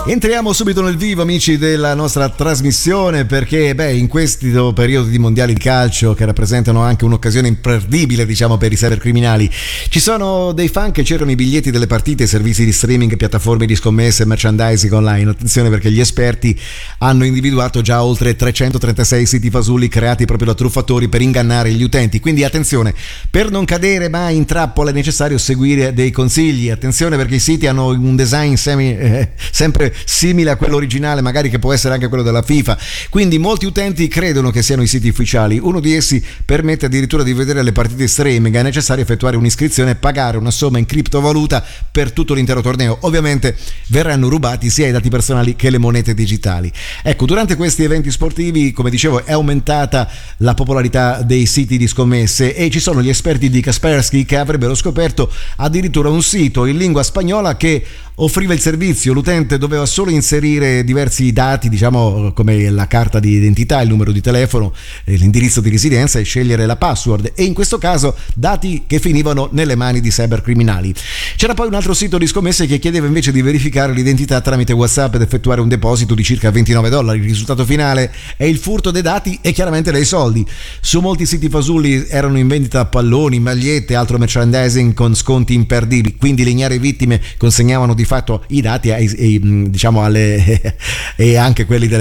Entriamo subito nel vivo, amici della nostra trasmissione, perché in questo periodo di mondiali di calcio, che rappresentano anche un'occasione imperdibile, diciamo, per i cybercriminali, ci sono dei fan che cercano i biglietti delle partite, servizi di streaming, piattaforme di scommesse, merchandising online. Attenzione, perché gli esperti hanno individuato già oltre 336 siti fasulli creati proprio da truffatori per ingannare gli utenti. Quindi attenzione, per non cadere mai in trappola è necessario seguire dei consigli. Attenzione, perché i siti hanno un design sempre simile a quello originale, magari che può essere anche quello della FIFA, quindi molti utenti credono che siano i siti ufficiali. Uno di essi permette addirittura di vedere le partite streaming. È necessario effettuare un'iscrizione e pagare una somma in criptovaluta per tutto l'intero torneo. Ovviamente verranno rubati sia i dati personali che le monete digitali. Ecco, durante questi eventi sportivi, come dicevo, è aumentata la popolarità dei siti di scommesse e ci sono gli esperti di Kaspersky che avrebbero scoperto addirittura un sito in lingua spagnola che offriva il servizio. L'utente doveva solo inserire diversi dati, diciamo come la carta di identità, il numero di telefono, l'indirizzo di residenza e scegliere la password, e in questo caso dati che finivano nelle mani di cybercriminali. C'era poi un altro sito di scommesse che chiedeva invece di verificare l'identità tramite WhatsApp ed effettuare un deposito di circa $29. Il risultato finale è il furto dei dati e chiaramente dei soldi. Su molti siti fasulli erano in vendita palloni, magliette e altro merchandising con sconti imperdibili, quindi le ignare vittime consegnavano di fatto i dati diciamo alle e anche quelli delle